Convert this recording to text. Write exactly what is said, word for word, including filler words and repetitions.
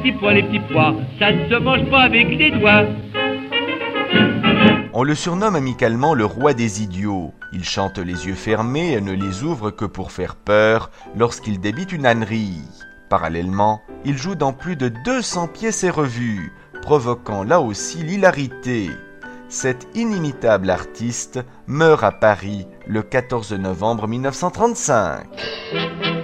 Petits pois, les petits pois, ça ne se mange pas avec les doigts. On le surnomme amicalement le roi des idiots. Il chante les yeux fermés et ne les ouvre que pour faire peur lorsqu'il débite une ânerie. Parallèlement, il joue dans plus de deux cents pièces et revues, provoquant là aussi l'hilarité. Cet inimitable artiste meurt à Paris le quatorze novembre mille neuf cent trente-cinq.